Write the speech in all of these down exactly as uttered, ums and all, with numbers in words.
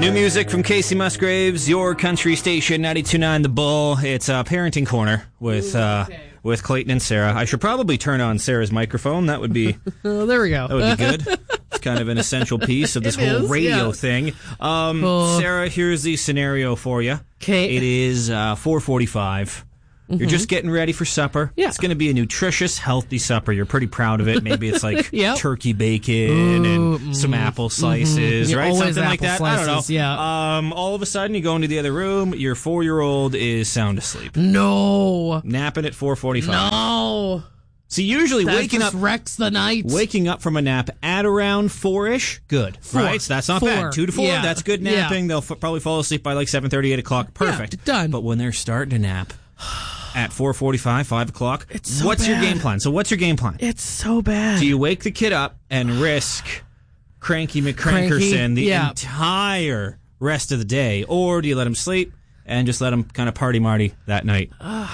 New music from Casey Musgraves, your country station, ninety-two point nine The Bull. It's uh, Parenting Corner with uh, okay. with Clayton and Sarah. I should probably turn on Sarah's microphone. That would be oh, there we go. That would be good. It's kind of an essential piece of this It whole is, radio yeah. thing. Um, Oh. Sarah, here's the scenario for you. 'Kay. It is uh, four forty-five. You're just getting ready for supper. Yeah. It's going to be a nutritious, healthy supper. You're pretty proud of it. Maybe it's like Yep. turkey bacon Ooh, and some apple slices, Yeah, right? always Something like apple that. I don't slices, know. yeah. Um, all of a sudden, you go into the other room. Your four-year-old is sound asleep, No. napping at four forty-five. No. So usually That waking just up, wrecks the night. waking up from a nap at around four-ish, good, Four. right? So that's not Four. bad. Two to four, Yeah. that's good Yeah. napping. They'll f- probably fall asleep by like seven thirty, eight o'clock. Perfect. Yeah, done. But when they're starting to nap at four forty-five, five o'clock, It's so what's your bad. game plan? So what's your game plan? It's so bad. Do you wake the kid up and risk Cranky McCrankerson Cranky, the yeah. entire rest of the day? Or do you let him sleep and just let him kind of party marty that night?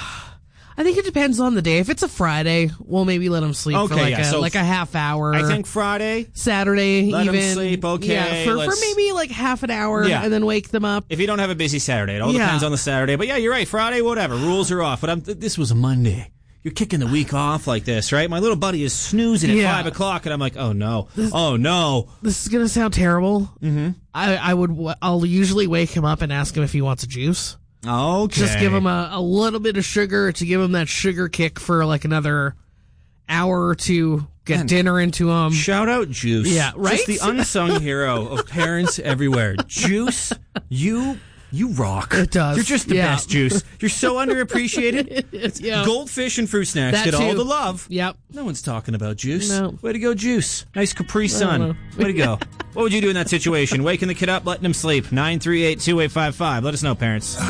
I think it depends on the day. If it's a Friday, we'll maybe let him sleep Okay, for like yeah, a so like a half hour. I think Friday, Saturday let 'em even sleep, okay, Yeah, for, for let's- maybe like half an hour, Yeah. and then wake them up. if you don't have a busy Saturday. It all Yeah. depends on the Saturday. But yeah, you're right. Friday, whatever. Rules are off. But I'm, th- this was a Monday. You're kicking the week off like this, right? My little buddy is snoozing at Yeah. five o'clock, and I'm like, oh no, oh no. This is gonna sound terrible. Mm-hmm. I I would w- I'll usually wake him up and ask him if he wants a juice. Okay. Just give him a, a little bit of sugar to give him that sugar kick for like another hour or two. Get Man. dinner into him. Shout out Juice. Yeah, right? Just the unsung hero of parents everywhere. Juice, you you rock. It does, You're just the yeah. best, Juice. You're so underappreciated. Yeah. Goldfish and fruit snacks That get all too. the love. Yep. No one's talking about Juice. No. Way to go, Juice. Nice Capri know. Sun. Way to go. What would you do in that situation? Waking the kid up, letting him sleep. nine three eight, two eight five five. Let us know, parents.